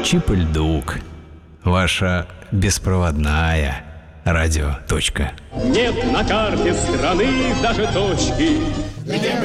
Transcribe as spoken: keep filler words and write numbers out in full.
Чип-Льдук. Ваша беспроводная радиоточка. Нет на карте страны даже точки, где